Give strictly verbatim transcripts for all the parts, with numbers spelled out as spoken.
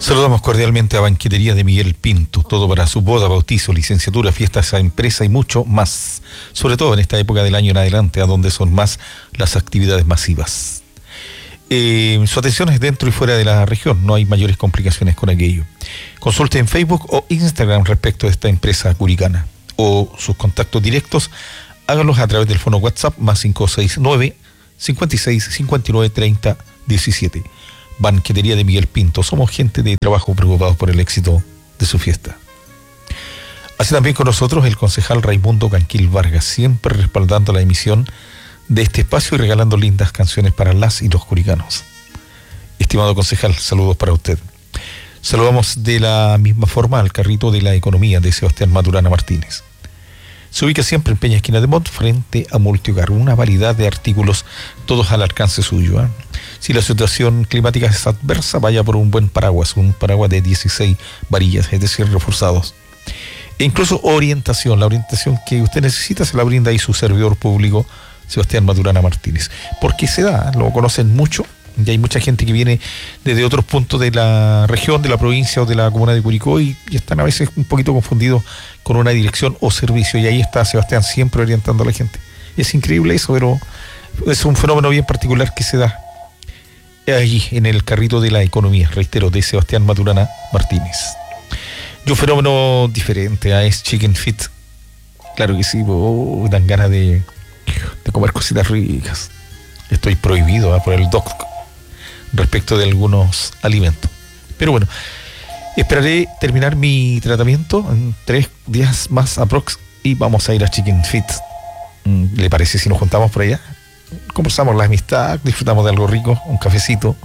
Saludamos cordialmente a Banquetería de Miguel Pinto, todo para su boda, bautizo, licenciatura, fiestas a empresa y mucho más, sobre todo en esta época del año en adelante, a donde son más las actividades masivas. Eh, su atención es dentro y fuera de la región, no hay mayores complicaciones con aquello. Consulte en Facebook o Instagram respecto de esta empresa curicana, o sus contactos directos, háganlos a través del fono WhatsApp más cinco seis nueve, cinco seis, cinco nueve, treinta, diecisiete. Banquetería de Miguel Pinto, somos gente de trabajo preocupados por el éxito de su fiesta. Así también con nosotros el concejal Raimundo Canquil Vargas, siempre respaldando la emisión de este espacio y regalando lindas canciones para las y los curicanos. Estimado concejal, saludos para usted. Saludamos de la misma forma al carrito de la economía de Sebastián Maturana Martínez. Se ubica siempre en Peña Esquina de Montt, frente a Multihogar, una variedad de artículos, todos al alcance suyo, ¿eh? Si la situación climática es adversa, vaya por un buen paraguas, un paraguas de dieciséis varillas, es decir, reforzados. E incluso orientación, la orientación que usted necesita se la brinda ahí su servidor público, Sebastián Maturana Martínez. Porque se da, lo conocen mucho, y hay mucha gente que viene desde otros puntos de la región, de la provincia o de la comuna de Curicó y, y están a veces un poquito confundidos con una dirección o servicio, y ahí está Sebastián siempre orientando a la gente. Es increíble eso, pero es un fenómeno bien particular que se da allí en el carrito de la economía, reitero, de Sebastián Maturana Martínez. Y un fenómeno diferente a es Chicken Fit. Claro que sí, oh, dan ganas de, de comer cositas ricas. Estoy prohibido ¿eh? por el doc respecto de algunos alimentos. Pero bueno, esperaré terminar mi tratamiento en tres días más aprox y vamos a ir a Chicken Fit. ¿Le parece si nos juntamos por allá? Conversamos la amistad, disfrutamos de algo rico, un cafecito,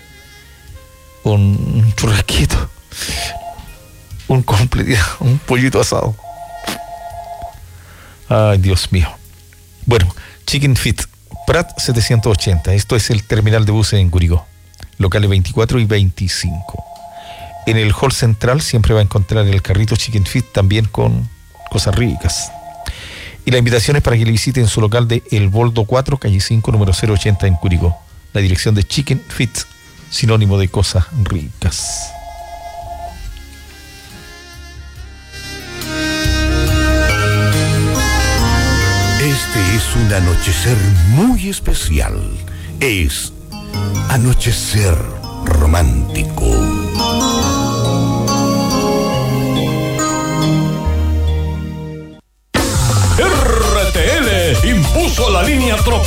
un churrasquito, un completo, un pollito asado. Ay, Dios mío. Bueno, Chicken Fit, Prat setecientos ochenta, esto es el terminal de buses en Curicó, locales veinticuatro y veinticinco. En el hall central siempre va a encontrar el carrito Chicken Fit, también con cosas ricas. Y la invitación es para que le visiten su local de El Boldo cuatro, calle cinco, número cero ochenta en Curicó. La dirección de Chicken Fit, sinónimo de cosas ricas. Este es un anochecer muy especial. Es Anochecer Romántico. R T L impuso la línea tropical